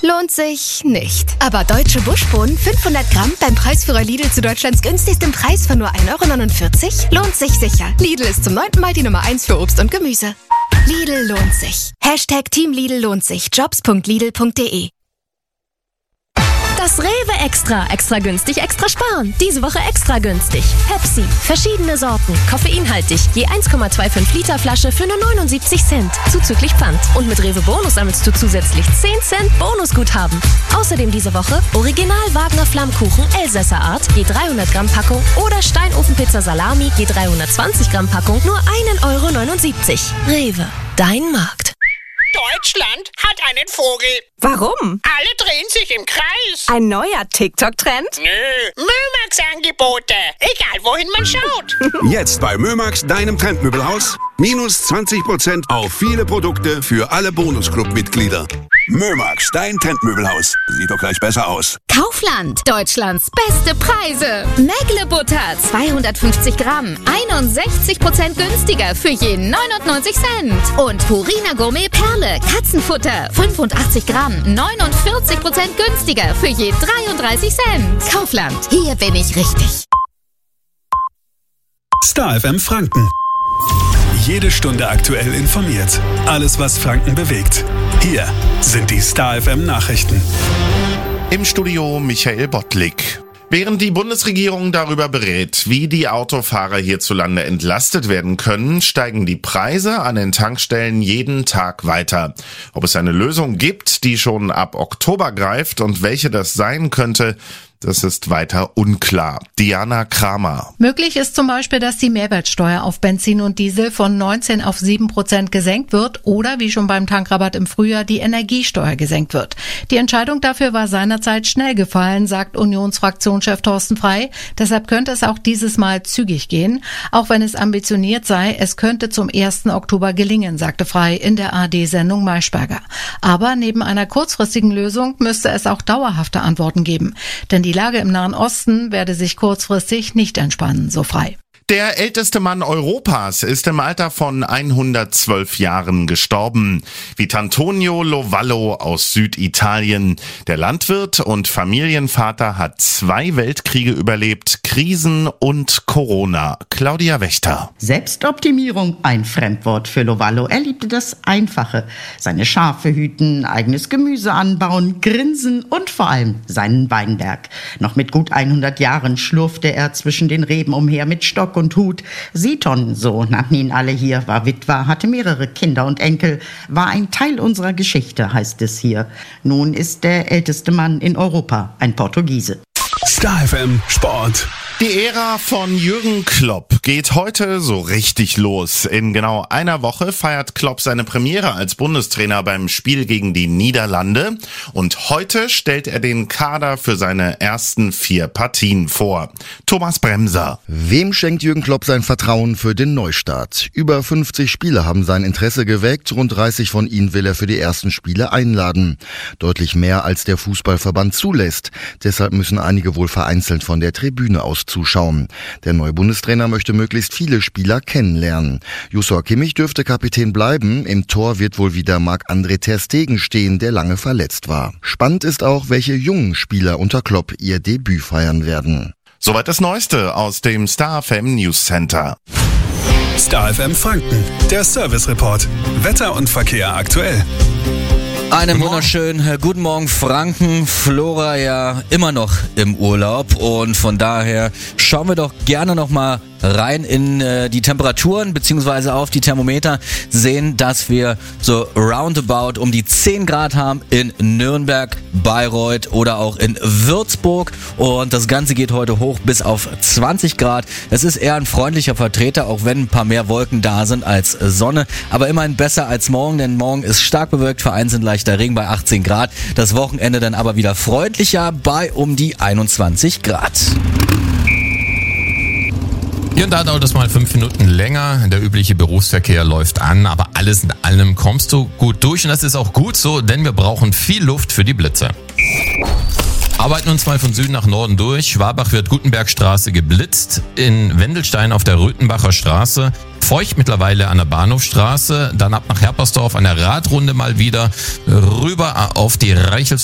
lohnt sich nicht. Aber deutsche Buschbohnen 500 Gramm beim Preisführer Lidl zu Deutschlands günstigstem Preis von nur 1,49 € lohnt sich sicher. Lidl ist zum 9. Mal die Nummer 1 für Obst und Gemüse. Lidl lohnt sich. #Team Lidl lohnt sich. Jobs.lidl.de. Das Rewe Extra. Extra günstig, extra sparen. Diese Woche extra günstig. Pepsi. Verschiedene Sorten. Koffeinhaltig. Je 1,25 Liter Flasche für nur 79 Cent. Zuzüglich Pfand. Und mit Rewe Bonus sammelst du zusätzlich 10 Cent Bonusguthaben. Außerdem diese Woche Original Wagner Flammkuchen Elsässer Art. Je 300 Gramm Packung. Oder Steinofenpizza Salami. Je 320 Gramm Packung. Nur 1,79 €. Rewe. Dein Markt. Deutschland hat einen Vogel. Warum? Alle drehen sich im Kreis. Ein neuer TikTok-Trend? Nö, Mömax-Angebote. Egal, wohin man schaut. Jetzt bei Mömax, deinem Trendmöbelhaus. Minus 20% auf viele Produkte für alle Bonusclub-Mitglieder. Mömax, dein Trendmöbelhaus. Sieht doch gleich besser aus. Kaufland. Deutschlands beste Preise. Mägle-Butter 250 Gramm. 61% günstiger für je 99 Cent. Und Purina Gourmet Perle. Katzenfutter 85 Gramm. 49% günstiger für je 33 Cent. Kaufland. Hier bin ich richtig. Star FM Franken. Jede Stunde aktuell informiert. Alles, was Franken bewegt. Hier sind die Star FM Nachrichten. Im Studio Michael Bottlik. Während die Bundesregierung darüber berät, wie die Autofahrer hierzulande entlastet werden können, steigen die Preise an den Tankstellen jeden Tag weiter. Ob es eine Lösung gibt, die schon ab Oktober greift und welche das sein könnte, das ist weiter unklar. Diana Kramer. Möglich ist zum Beispiel, dass die Mehrwertsteuer auf Benzin und Diesel von 19 auf 7% gesenkt wird oder, wie schon beim Tankrabatt im Frühjahr, die Energiesteuer gesenkt wird. Die Entscheidung dafür war seinerzeit schnell gefallen, sagt Unionsfraktionschef Thorsten Frey. Deshalb könnte es auch dieses Mal zügig gehen. Auch wenn es ambitioniert sei, es könnte zum 1. Oktober gelingen, sagte Frey in der ARD-Sendung Maischberger. Aber neben einer kurzfristigen Lösung müsste es auch dauerhafte Antworten geben. Denn die Lage im Nahen Osten werde sich kurzfristig nicht entspannen, so Frey. Der älteste Mann Europas ist im Alter von 112 Jahren gestorben. Vitantonio Lovallo aus Süditalien. Der Landwirt und Familienvater hat 2 Weltkriege überlebt, Krisen und Corona. Claudia Wächter. Selbstoptimierung, ein Fremdwort für Lovallo. Er liebte das Einfache. Seine Schafe hüten, eigenes Gemüse anbauen, grinsen und vor allem seinen Weinberg. Noch mit gut 100 Jahren schlurfte er zwischen den Reben umher mit Stock und Hut. Siton, so nannten ihn alle hier, war Witwer, hatte mehrere Kinder und Enkel, war ein Teil unserer Geschichte, heißt es hier. Nun ist der älteste Mann in Europa ein Portugiese. Star FM Sport. Die Ära von Jürgen Klopp geht heute so richtig los. In genau einer Woche feiert Klopp seine Premiere als Bundestrainer beim Spiel gegen die Niederlande. Und heute stellt er den Kader für seine ersten 4 Partien vor. Thomas Bremser. Wem schenkt Jürgen Klopp sein Vertrauen für den Neustart? Über 50 Spieler haben sein Interesse geweckt. Rund 30 von ihnen will er für die ersten Spiele einladen. Deutlich mehr als der Fußballverband zulässt. Deshalb müssen einige wohl vereinzelt von der Tribüne aus zuschauen. Der neue Bundestrainer möchte möglichst viele Spieler kennenlernen. Joshua Kimmich dürfte Kapitän bleiben. Im Tor wird wohl wieder Marc-André ter Stegen stehen, der lange verletzt war. Spannend ist auch, welche jungen Spieler unter Klopp ihr Debüt feiern werden. Soweit das Neueste aus dem Star FM News Center. Star FM Franken, der Service Report. Wetter und Verkehr aktuell. Einen wunderschönen guten Morgen Franken. Flora ja immer noch im Urlaub und von daher schauen wir doch gerne noch mal rein in die Temperaturen beziehungsweise auf die Thermometer, sehen, dass wir so roundabout um die 10 Grad haben in Nürnberg, Bayreuth oder auch in Würzburg und das Ganze geht heute hoch bis auf 20 Grad. Es ist eher ein freundlicher Vertreter, auch wenn ein paar mehr Wolken da sind als Sonne, aber immerhin besser als morgen, denn morgen ist stark bewölkt, vereinzelt leichter Regen bei 18 Grad. Das Wochenende dann aber wieder freundlicher bei um die 21 Grad. Hier und da dauert es mal 5 Minuten länger. Der übliche Berufsverkehr läuft an, aber alles in allem kommst du gut durch und das ist auch gut so, denn wir brauchen viel Luft für die Blitze. Arbeiten uns mal von Süden nach Norden durch. Schwabach wird Gutenbergstraße geblitzt, in Wendelstein auf der Röthenbacher Straße, feucht mittlerweile an der Bahnhofstraße, dann ab nach Herpersdorf an der Radrunde mal wieder, rüber auf die Reichels